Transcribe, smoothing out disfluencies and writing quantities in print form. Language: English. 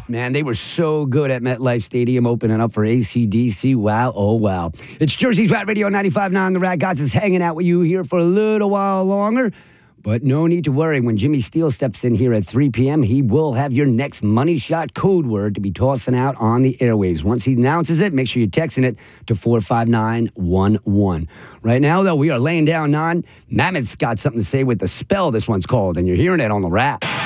Man, they were so good at MetLife Stadium opening up for AC/DC. Wow, oh wow. It's Jersey's Rat Radio 95.9. The Rat Gods is hanging out with you here for a little while longer. But no need to worry. When Jimmy Steele steps in here at 3 p.m., he will have your next money shot code word to be tossing out on the airwaves. Once he announces it, make sure you're texting it to 45911. Right now, though, we are laying down 9. Mammoth's got something to say with the spell this one's called, and you're hearing it on the Rat.